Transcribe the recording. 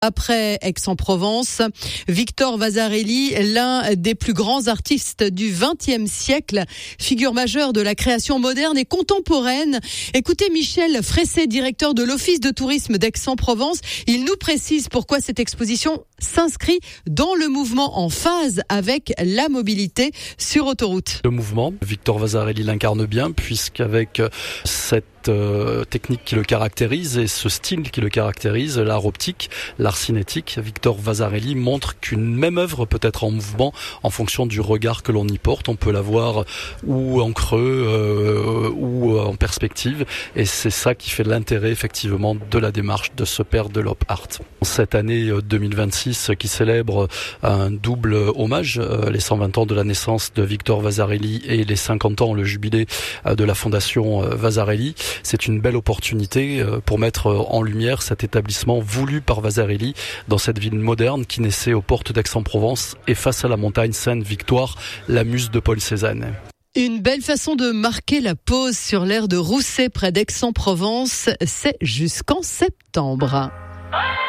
Après Aix-en-Provence, Victor Vasarely, l'un des plus grands artistes du XXe siècle, figure majeure de la création moderne et contemporaine. Écoutez Michel Fressé, directeur de l'Office de tourisme d'Aix-en-Provence. Il nous précise pourquoi cette exposition s'inscrit dans le mouvement en phase avec la mobilité sur autoroute. Le mouvement, Victor Vasarely l'incarne bien, puisqu'avec cette technique qui le caractérise et ce style qui le caractérise, l'art optique, l'art cinétique, Victor Vasarely montre qu'une même œuvre peut être en mouvement en fonction du regard que l'on y porte. On peut la voir ou en creux ou en perspective, et c'est ça qui fait l'intérêt effectivement de la démarche de ce père de l'op art. Cette année 2026 qui célèbre un double hommage, les 120 ans de la naissance de Victor Vasarely et les 50 ans, le jubilé de la fondation Vasarely. C'est une belle opportunité pour mettre en lumière cet établissement voulu par Vasarely dans cette ville moderne qui naissait aux portes d'Aix-en-Provence et face à la montagne Sainte-Victoire, la muse de Paul Cézanne. Une belle façon de marquer la pause sur l'aire de Rousset près d'Aix-en-Provence, c'est jusqu'en septembre.